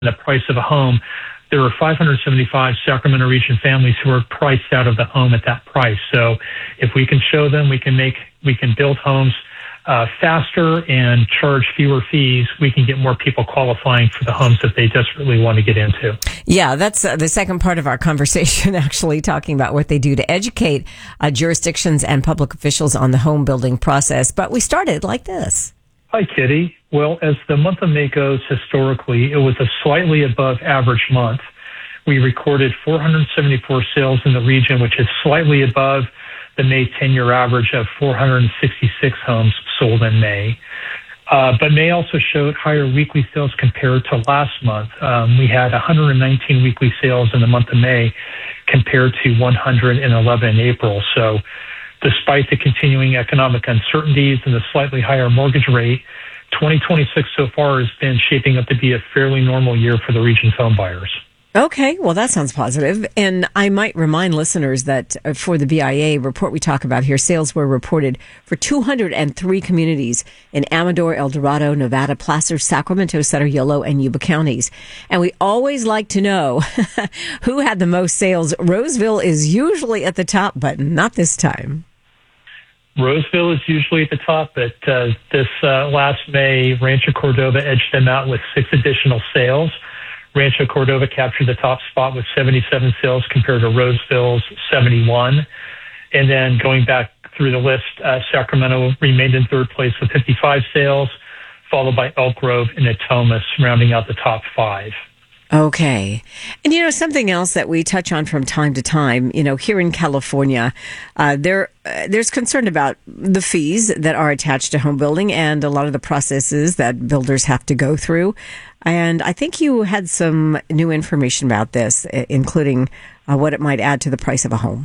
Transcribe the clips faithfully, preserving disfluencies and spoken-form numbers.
the price of a home, there are five hundred seventy-five Sacramento region families who are priced out of the home at that price. So if we can show them we can make, we can build homes uh, faster and charge fewer fees, we can get more people qualifying for the homes that they desperately want to get into. Yeah, that's uh, the second part of our conversation, actually talking about what they do to educate uh, jurisdictions and public officials on the home building process. But we started like this. Hi, Kitty. Well, as the month of May goes historically, it was a slightly above average month. We recorded four hundred seventy-four sales in the region, which is slightly above the May ten-year average of four hundred sixty-six homes sold in May. Uh, but May also showed higher weekly sales compared to last month. Um, we had one hundred nineteen weekly sales in the month of May compared to one hundred eleven in April. So despite the continuing economic uncertainties and the slightly higher mortgage rate, twenty twenty-six so far has been shaping up to be a fairly normal year for the region's home buyers. Okay, well, that sounds positive. And I might remind listeners that uh, for the B I A report we talk about here, sales were reported for two hundred three communities in Amador, El Dorado, Nevada, Placer, Sacramento, Sutter, Yolo, and Yuba counties. And we always like to know who had the most sales. Roseville is usually at the top, but not this time. Roseville is usually at the top, but uh, this uh, last May, Rancho Cordova edged them out with six additional sales. Rancho Cordova captured the top spot with seventy-seven sales compared to Roseville's seventy-one. And then going back through the list, uh, Sacramento remained in third place with fifty-five sales, followed by Elk Grove and Natomas, rounding out the top five. Okay. And, you know, something else that we touch on from time to time, you know, here in California, uh, there uh, there's concern about the fees that are attached to home building and a lot of the processes that builders have to go through. And I think you had some new information about this, including uh, what it might add to the price of a home.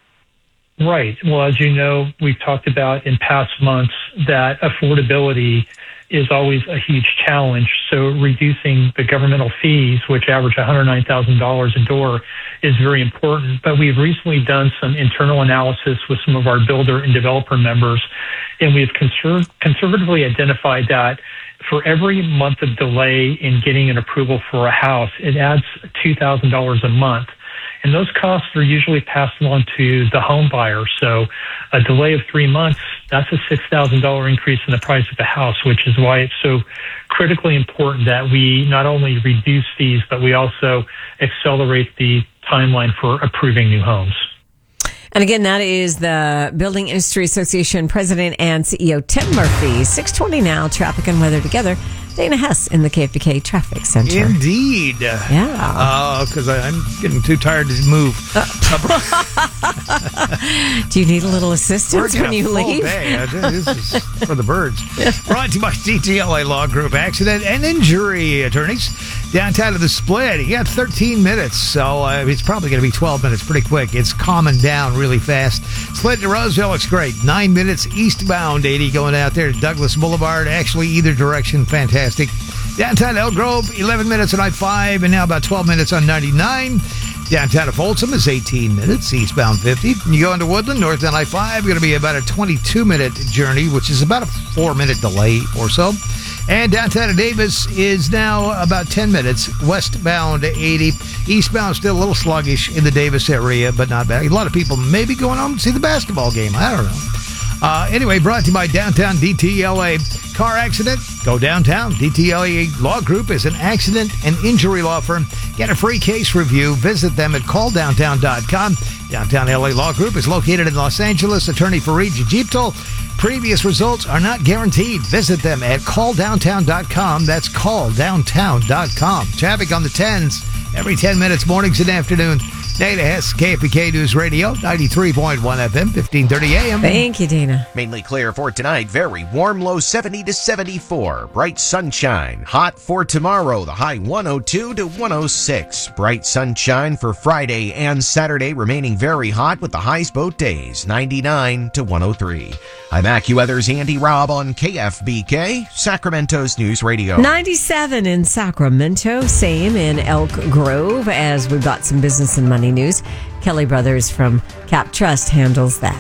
Right. Well, as you know, we've talked about in past months that affordability is always a huge challenge. So reducing the governmental fees, which average one hundred nine thousand dollars a door, is very important. But we've recently done some internal analysis with some of our builder and developer members, and we've conser- conservatively identified that for every month of delay in getting an approval for a house, it adds two thousand dollars a month. And those costs are usually passed along to the home buyer. So a delay of three months, that's a six thousand dollars increase in the price of the house, which is why it's so critically important that we not only reduce fees, but we also accelerate the timeline for approving new homes. And again, that is the Building Industry Association President and C E O, Tim Murphy. six twenty now, traffic and weather together. Dana Hess in the K F B K Traffic Center. Indeed. Yeah. Because uh, I'm getting too tired to move. Do you need a little assistance when you leave? Day. This is for the birds. Brought to you by D T L A Law Group, Accident and Injury Attorneys. Downtown to the Split. You got thirteen minutes, so uh, it's probably going to be twelve minutes pretty quick. It's calming down really fast. Split to Roseville looks great. Nine minutes eastbound, eighty going out there to Douglas Boulevard. Actually, either direction, fantastic. Downtown Elk Grove, eleven minutes on I five, and now about twelve minutes on ninety-nine. Downtown to Folsom is eighteen minutes, eastbound fifty. You go into Woodland, north on I five, going to be about a twenty-two minute journey, which is about a four minute delay or so. And downtown to Davis is now about ten minutes, westbound eighty. Eastbound still a little sluggish in the Davis area, but not bad. A lot of people may be going home to see the basketball game. I don't know. Uh, anyway, brought to you by Downtown D T L A. Car accident? Go downtown. D T L A Law Group is an accident and injury law firm. Get a free case review. Visit them at call downtown dot com. Downtown L A Law Group is located in Los Angeles. Attorney Fareed Jajiptal. Previous results are not guaranteed. Visit them at call downtown dot com. That's call downtown dot com. Traffic on the tens every ten minutes, mornings and afternoons. Dana Hess, K F B K News Radio, ninety-three point one F M, fifteen thirty A M. Thank you, Dana. Mainly clear for tonight. Very warm, low seventy to seventy-four. Bright sunshine. Hot for tomorrow. The high one oh two to one oh six. Bright sunshine for Friday and Saturday, remaining very hot with the highs both days, ninety-nine to one oh three. I'm AccuWeather's Andy Robb on K F B K, Sacramento's News Radio. ninety-seven in Sacramento, same in Elk Grove, as we've got some business and money news. Kelly Brothers from Cap Trust handles that.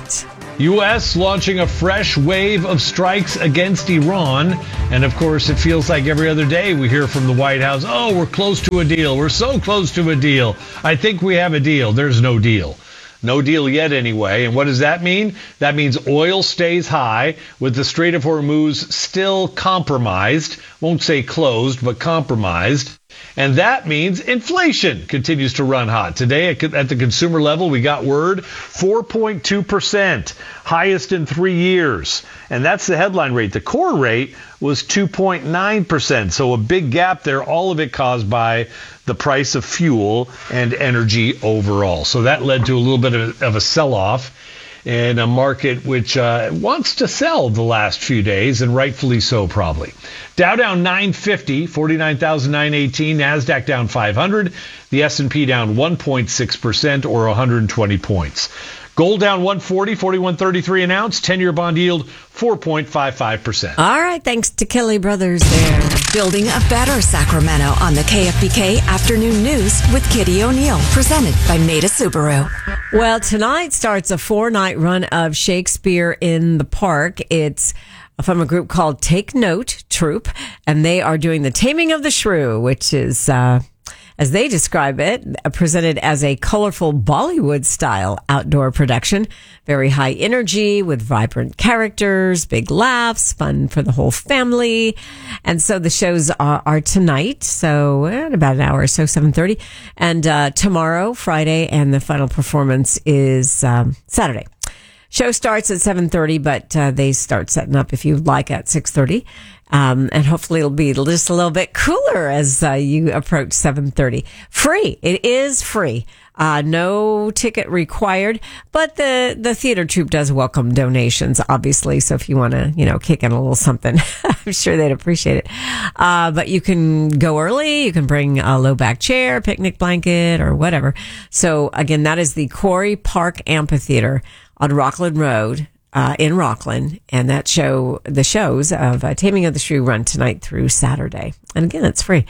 U S launching a fresh wave of strikes against Iran. And of course, it feels like every other day we hear from the White House, oh, we're close to a deal. We're so close to a deal. I think we have a deal. There's no deal. No deal yet anyway. And what does that mean? That means oil stays high with the Strait of Hormuz still compromised. Won't say closed, but compromised. And that means inflation continues to run hot. Today at the consumer level, we got word four point two percent, highest in three years. And that's the headline rate. The core rate was two point nine percent. So a big gap there, all of it caused by the price of fuel and energy overall. So that led to a little bit of, of a sell-off in a market which uh, wants to sell the last few days, and rightfully so probably. Dow down nine fifty, forty-nine thousand nine hundred eighteen. NASDAQ down five hundred. The S and P down one point six percent or one hundred twenty points. Gold down one forty, forty-one thirty-three an ounce. ten-year bond yield four point five five percent. All right, thanks to Kelly Brothers there. Building a better Sacramento on the K F B K Afternoon News with Kitty O'Neill, presented by Maida Subaru. Well, tonight starts a four-night run of Shakespeare in the Park. It's from a group called Take Note Troupe, and they are doing The Taming of the Shrew, which is, uh, as they describe it, presented as a colorful Bollywood-style outdoor production. Very high energy with vibrant characters, big laughs, fun for the whole family. And so the shows are, are tonight, so in about an hour or so, seven thirty. And uh, tomorrow, Friday, and the final performance is um, Saturday. Show starts at seven thirty, but uh, they start setting up, if you like, at six thirty. Um, and hopefully it'll be just a little bit cooler as uh, you approach seven thirty. Free. It is free. Uh, no ticket required, but the, the theater troupe does welcome donations, obviously. So if you want to, you know, kick in a little something, I'm sure they'd appreciate it. Uh, but you can go early. You can bring a low back chair, picnic blanket, or whatever. So again, that is the Quarry Park Amphitheater on Rockland Road, uh, in Rockland. And that show, the shows of uh, Taming of the Shrew run tonight through Saturday. And again, it's free.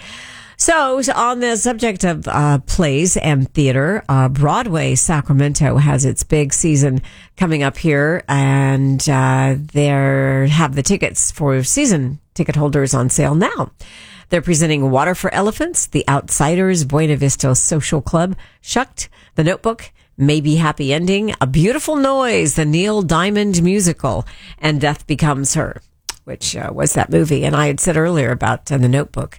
So, on the subject of uh, plays and theater, uh, Broadway Sacramento has its big season coming up here, and uh, they have the tickets for season ticket holders on sale now. They're presenting Water for Elephants, The Outsiders, Buena Vista Social Club, Shucked, The Notebook, Maybe Happy Ending, A Beautiful Noise, the Neil Diamond musical, and Death Becomes Her, which uh, was that movie. And I had said earlier about uh, The Notebook.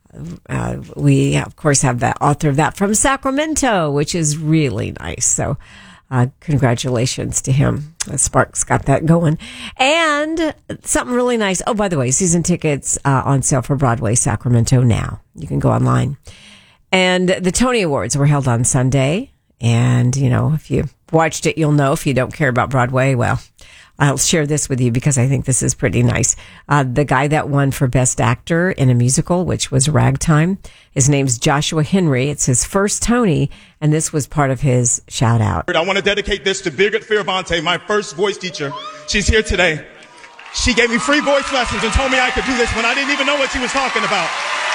Uh, we, of course, have the author of that from Sacramento, which is really nice. So, uh, congratulations to him. Uh, Sparks got that going. And something really nice. Oh, by the way, season tickets uh, on sale for Broadway Sacramento now. You can go online. And the Tony Awards were held on Sunday. And, you know, if you watched it, you'll know. If you don't care about Broadway, well, I'll share this with you because I think this is pretty nice. Uh, the guy that won for Best Actor in a Musical, which was Ragtime, his name's Joshua Henry. It's his first Tony, and this was part of his shout out. I want to dedicate this to Birgit Fiervante, my first voice teacher. She's here today. She gave me free voice lessons and told me I could do this when I didn't even know what she was talking about.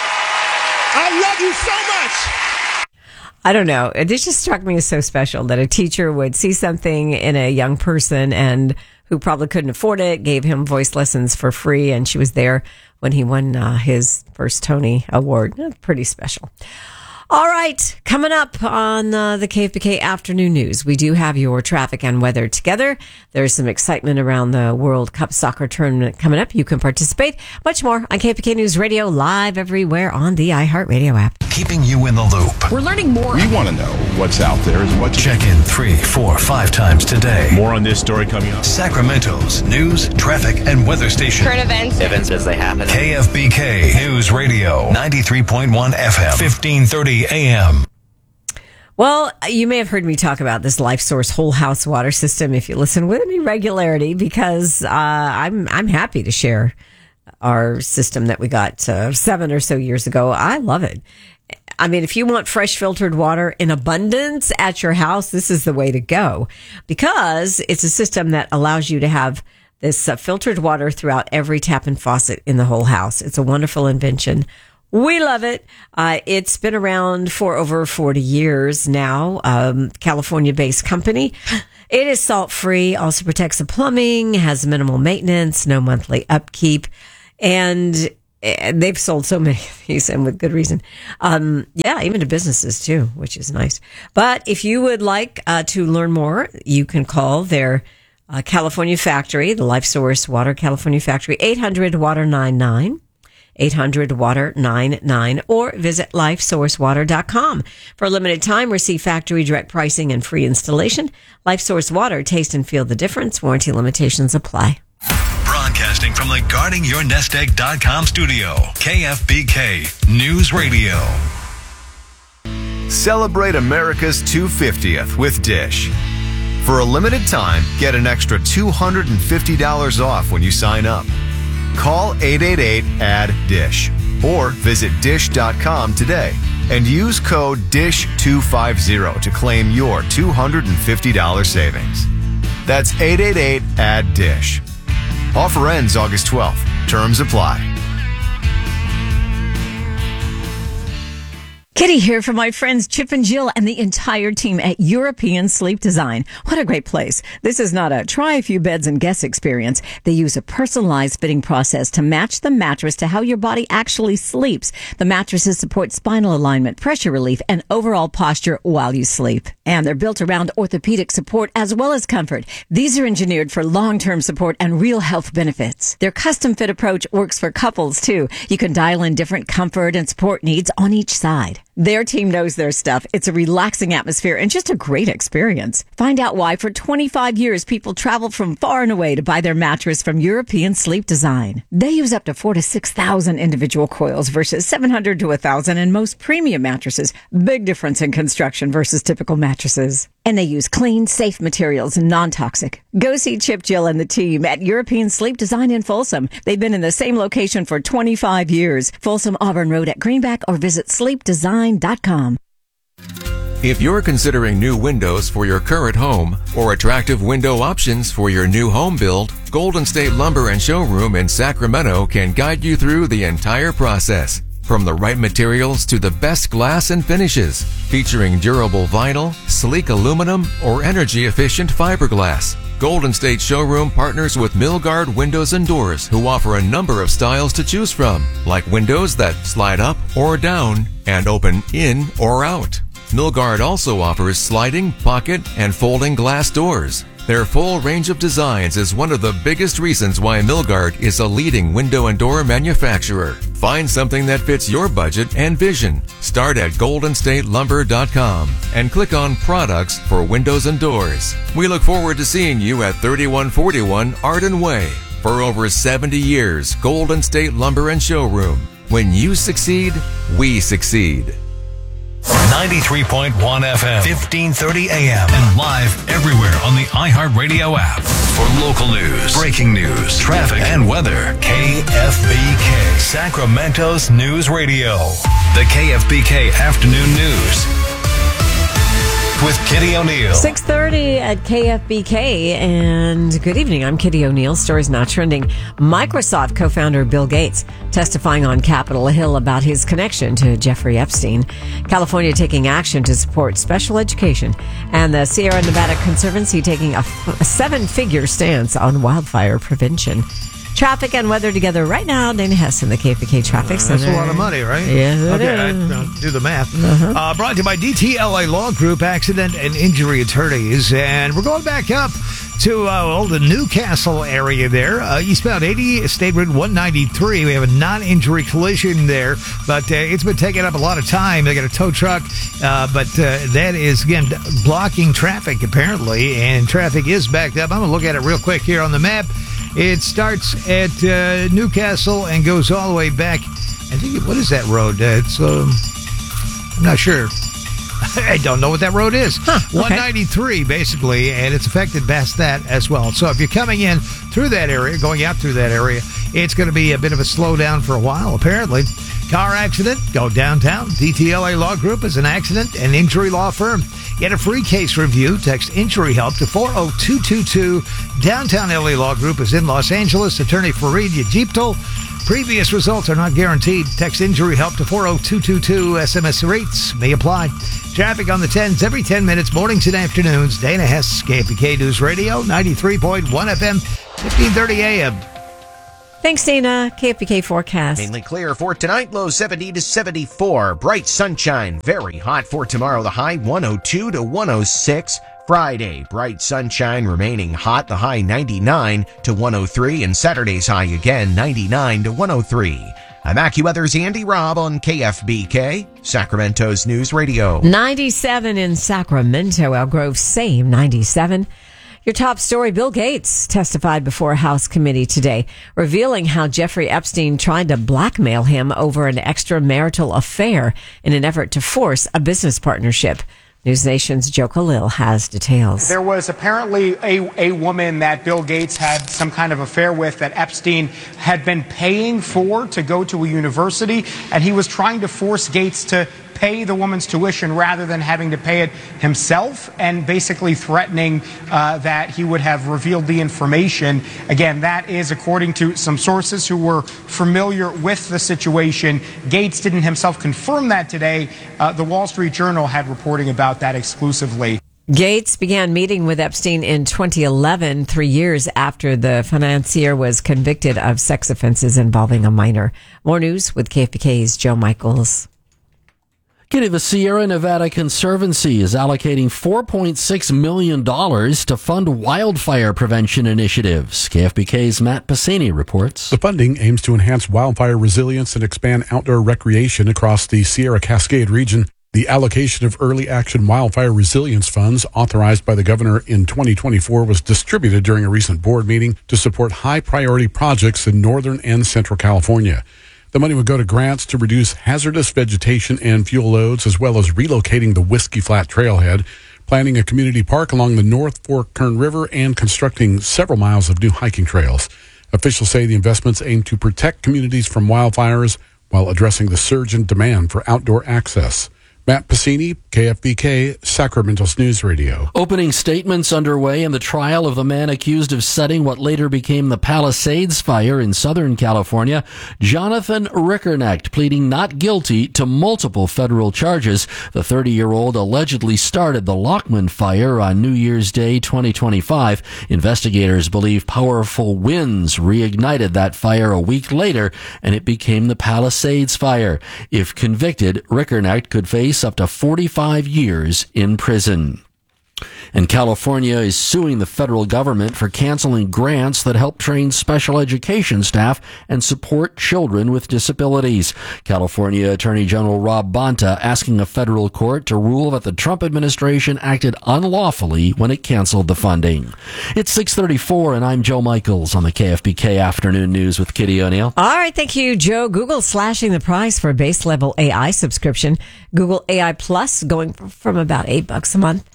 I love you so much. I don't know. It just struck me as so special that a teacher would see something in a young person and who probably couldn't afford it, gave him voice lessons for free, and she was there when he won uh, his first Tony Award. Pretty special. All right, coming up on uh, the K F B K Afternoon News, we do have your traffic and weather together. There's some excitement around the World Cup soccer tournament coming up. You can participate. Much more on K F B K News Radio, live everywhere on the iHeartRadio app. Keeping you in the loop. We're learning more. We want to know what's out there. Is what Check in three, four, five times today. More on this story coming up. Sacramento's news, traffic, and weather station. Current events. Events as they happen. K F B K News Radio, ninety-three point one F M, fifteen thirty A M. Well, you may have heard me talk about this LifeSource whole house water system if you listen with any regularity, because uh, I'm I'm happy to share our system that we got uh, seven or so years ago. I love it. I mean, if you want fresh filtered water in abundance at your house, this is the way to go, because it's a system that allows you to have this uh, filtered water throughout every tap and faucet in the whole house. It's a wonderful invention. We love it. Uh, it's been around for over forty years now. Um, California-based company. It is salt-free, also protects the plumbing, has minimal maintenance, no monthly upkeep, and they've sold so many of these, and with good reason. Um, yeah, even to businesses too, which is nice. But if you would like uh, to learn more, you can call their uh, California factory, the Life Source Water California factory, eight hundred water ninety-nine. eight hundred water ninety-nine, or visit life source water dot com. For a limited time, receive factory direct pricing and free installation. LifeSource Water, taste and feel the difference. Warranty limitations apply. Broadcasting from the guarding your nest egg dot com studio, K F B K News Radio. Celebrate America's two hundred fiftieth with Dish. For a limited time, get an extra two hundred fifty dollars off when you sign up. Call eight eight eight A D D I S H or visit dish dot com today and use code D I S H two fifty to claim your two hundred fifty dollars savings. That's eight eight eight A D D I S H. Offer ends August twelfth. Terms apply. Kitty here for my friends Chip and Jill and the entire team at European Sleep Design. What a great place. This is not a try a few beds and guess experience. They use a personalized fitting process to match the mattress to how your body actually sleeps. The mattresses support spinal alignment, pressure relief, and overall posture while you sleep. And they're built around orthopedic support as well as comfort. These are engineered for long-term support and real health benefits. Their custom fit approach works for couples too. You can dial in different comfort and support needs on each side. Their team knows their stuff. It's a relaxing atmosphere and just a great experience. Find out why for twenty-five years people travel from far and away to buy their mattress from European Sleep Design. They use up to four to six thousand individual coils versus seven hundred to one thousand in most premium mattresses. Big difference in construction versus typical mattresses. And they use clean, safe materials and non-toxic. Go see Chip, Jill, and the team at European Sleep Design in Folsom. They've been in the same location for twenty-five years. Folsom Auburn Road at Greenback, or visit sleep design dot com. If you're considering new windows for your current home or attractive window options for your new home build, Golden State Lumber and Showroom in Sacramento can guide you through the entire process. From the right materials to the best glass and finishes, featuring durable vinyl, sleek aluminum, or energy-efficient fiberglass. Golden State Showroom partners with Milgard Windows and Doors, who offer a number of styles to choose from, like windows that slide up or down and open in or out. Milgard also offers sliding, pocket, and folding glass doors. Their full range of designs is one of the biggest reasons why Milgard is a leading window and door manufacturer. Find something that fits your budget and vision. Start at golden state lumber dot com and click on Products for Windows and Doors. We look forward to seeing you at thirty-one forty-one Arden Way. For over seventy years, Golden State Lumber and Showroom. When you succeed, we succeed. ninety-three point one F M, fifteen thirty A M, and live everywhere on the iHeartRadio app. For local news, breaking news, traffic, and weather, K F B K, Sacramento's News Radio. The K F B K Afternoon News with Kitty O'Neill. six thirty at K F B K, and good evening. I'm Kitty O'Neill. Stories now trending. Microsoft co-founder Bill Gates testifying on Capitol Hill about his connection to Jeffrey Epstein. California taking action to support special education, and the Sierra Nevada Conservancy taking a, f- a seven-figure stance on wildfire prevention. Traffic and weather together right now. Dana Hess in the K F B K Traffic uh, Center. That's a lot of money, right? Yes, it okay, is. I, I'll do the math. Uh-huh. Uh, brought to you by D T L A Law Group, Accident and Injury Attorneys. And we're going back up to uh, well, the Newcastle area there. Uh, eastbound eighty, State Route one ninety-three. We have a non-injury collision there, but uh, it's been taking up a lot of time. They got a tow truck, uh, but uh, that is, again, blocking traffic, apparently, and traffic is backed up. I'm going to look at it real quick here on the map. It starts at uh, Newcastle and goes all the way back. I think, what is that road? Uh, it's, um, I'm not sure. I don't know what that road is. Huh, okay. one ninety-three, basically, and it's affected past that as well. So if you're coming in through that area, going out through that area, it's going to be a bit of a slowdown for a while, apparently. Car accident, go downtown. D T L A Law Group is an accident and injury law firm. Get a free case review. Text Injury Help to four oh two two two. Downtown L A Law Group is in Los Angeles. Attorney Fareed Yajiptal Previous results are not guaranteed. Text injury help to four oh two two two. S M S rates may apply. Traffic on the tens every ten minutes, mornings and afternoons. Dana Hess, K F B K News Radio, ninety-three point one F M, fifteen thirty A M. Thanks, Dana. K F B K forecast. Mainly clear for tonight, low seventy to seventy-four. Bright sunshine, very hot for tomorrow, the high one oh two to one oh six. Friday, bright sunshine remaining hot, the high ninety-nine to one oh three, and Saturday's high again ninety-nine to one oh three. I'm AccuWeather's Andy Robb on K F B K, Sacramento's News Radio. ninety-seven in Sacramento, Elk Grove, same ninety-seven. Your top story, Bill Gates testified before a House committee today, revealing how Jeffrey Epstein tried to blackmail him over an extramarital affair in an effort to force a business partnership. News Nation's Joe Khalil has details. There was apparently a, a woman that Bill Gates had some kind of affair with that Epstein had been paying for to go to a university, and he was trying to force Gates to pay the woman's tuition rather than having to pay it himself, and basically threatening uh, that he would have revealed the information. Again, that is according to some sources who were familiar with the situation. Gates didn't himself confirm that today. Uh, the Wall Street Journal had reporting about that exclusively. Gates began meeting with Epstein in twenty eleven, three years after the financier was convicted of sex offenses involving a minor. More news with K F B K's Joe Michaels. Kitty, the Sierra Nevada Conservancy is allocating four point six million dollars to fund wildfire prevention initiatives. K F B K's Matt Passini reports. The funding aims to enhance wildfire resilience and expand outdoor recreation across the Sierra Cascade region. The allocation of early action wildfire resilience funds authorized by the governor in twenty twenty-four was distributed during a recent board meeting to support high priority projects in northern and central California. The money would go to grants to reduce hazardous vegetation and fuel loads, as well as relocating the Whiskey Flat Trailhead, planning a community park along the North Fork Kern River, and constructing several miles of new hiking trails. Officials say the investments aim to protect communities from wildfires while addressing the surge in demand for outdoor access. Matt Passini, K F B K, Sacramento's News Radio. Opening statements underway in the trial of the man accused of setting what later became the Palisades fire in Southern California. Jonathan Rickernecht pleading not guilty to multiple federal charges. The thirty-year-old allegedly started the Lockman fire on New Year's Day twenty twenty-five. Investigators believe powerful winds reignited that fire a week later, and it became the Palisades fire. If convicted, Rickernecht could face up to forty-five years in prison. And California is suing the federal government for canceling grants that help train special education staff and support children with disabilities. California Attorney General Rob Bonta asking a federal court to rule that the Trump administration acted unlawfully when it canceled the funding. It's six thirty-four, and I'm Joe Michaels on the K F B K Afternoon News with Kitty O'Neill. All right, thank you, Joe. Google slashing the price for a base-level A I subscription. Google A I Plus going from about eight bucks a month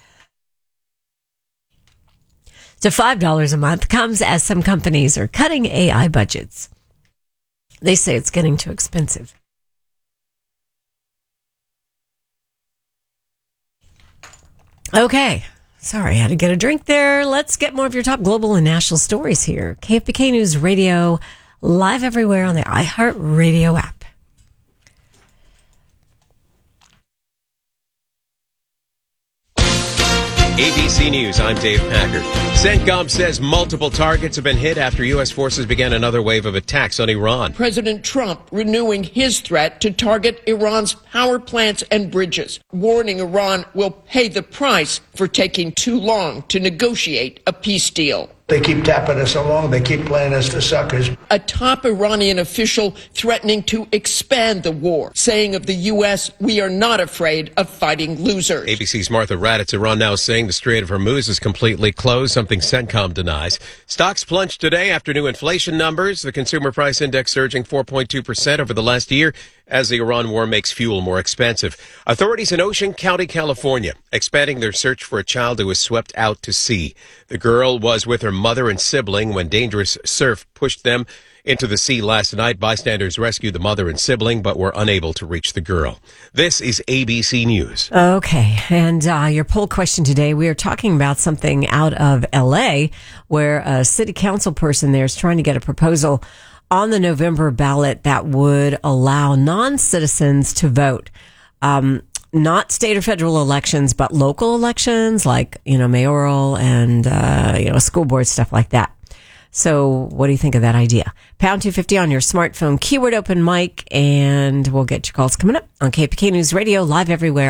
to five dollars a month, comes as some companies are cutting A I budgets. They say it's getting too expensive. Okay. Sorry, I had to get a drink there. Let's get more of your top global and national stories here. K F B K News Radio, live everywhere on the iHeart Radio app. A B C News, I'm Dave Packard. CENTCOM says multiple targets have been hit after U S forces began another wave of attacks on Iran. President Trump renewing his threat to target Iran's power plants and bridges, warning Iran will pay the price for taking too long to negotiate a peace deal. They keep tapping us along. They keep playing us for suckers. A top Iranian official threatening to expand the war, saying of the U S, we are not afraid of fighting losers. A B C's Martha Raddatz. Iran now saying the Strait of Hormuz is completely closed, something CENTCOM denies. Stocks plunged today after new inflation numbers. The consumer price index surging four point two percent over the last year as the Iran war makes fuel more expensive. Authorities in Ocean County, California, expanding their search for a child who was swept out to sea. The girl was with her mother and sibling when dangerous surf pushed them into the sea last night. Bystanders rescued the mother and sibling, but were unable to reach the girl. This is A B C News. Okay, and uh, your poll question today, we are talking about something out of L A where a city council person there is trying to get a proposal on the November ballot that would allow non-citizens to vote. Um, not state or federal elections, but local elections like, you know, mayoral and, uh, you know, school board, stuff like that. So what do you think of that idea? Pound two fifty on your smartphone, keyword open mic, and we'll get your calls coming up on K P K News Radio, live everywhere.